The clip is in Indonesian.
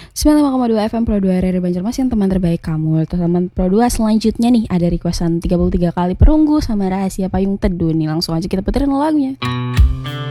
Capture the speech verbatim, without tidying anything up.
sembilan puluh lima koma dua F M Pro dua R R Banjarmasin, teman terbaik kamu. Teman Pro dua selanjutnya nih ada requestan tiga puluh tiga kali perunggu sama rahasia payung teduh nih. Langsung aja kita puterin lagunya.